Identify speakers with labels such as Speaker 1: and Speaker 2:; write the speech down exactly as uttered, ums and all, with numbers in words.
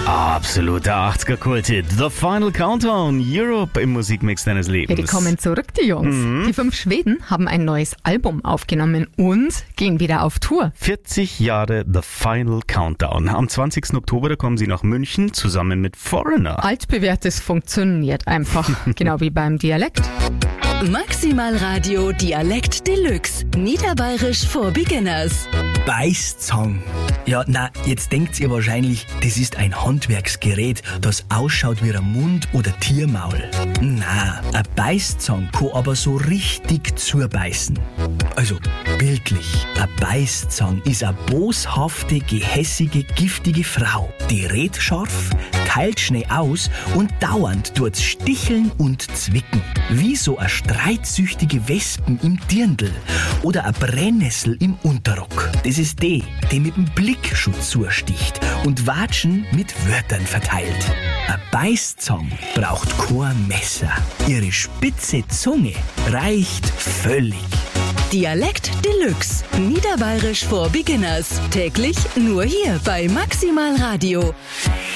Speaker 1: Absoluter achtziger-Kult-Hit. The Final Countdown, Europe im Musikmix deines Lebens.
Speaker 2: Ja, die kommen zurück, die Jungs. Mhm. Die fünf Schweden haben ein neues Album aufgenommen und gehen wieder auf Tour.
Speaker 1: vierzig Jahre The Final Countdown. Am zwanzigsten Oktober, da kommen sie nach München zusammen mit Foreigner.
Speaker 2: Altbewährtes funktioniert einfach, genau wie beim Dialekt.
Speaker 3: Maximal Radio Dialekt Deluxe. Niederbayerisch for Beginners.
Speaker 4: Beißzang. Ja, na, jetzt denkt ihr wahrscheinlich, das ist ein Handwerksgerät, das ausschaut wie ein Mund- oder Tiermaul. Na, ein Beißzang kann aber so richtig zubeißen. Also, bildlich. Ein Beißzang ist eine boshafte, gehässige, giftige Frau. Die redet scharf, keilt schnell aus und dauernd tut's sticheln und zwicken. Wie so eine streitsüchtige Wespen im Dirndl oder eine Brennnessel im Unterrock. Das ist die, die mit dem Blick schon zusticht und Watschen mit Wörtern verteilt. Ein Beißzang braucht kein Messer. Ihre spitze Zunge reicht völlig.
Speaker 3: Dialekt Deluxe. Niederbayerisch for Beginners. Täglich nur hier bei Maximal Radio.